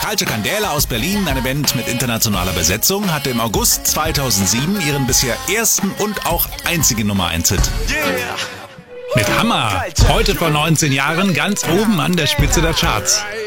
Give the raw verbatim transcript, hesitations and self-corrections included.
Calcio Candela aus Berlin, eine Band mit internationaler Besetzung, hatte im August zweitausendsieben ihren bisher ersten und auch einzigen Nummer eins Hit. Mit Hammer, heute vor neunzehn Jahren ganz oben an der Spitze der Charts.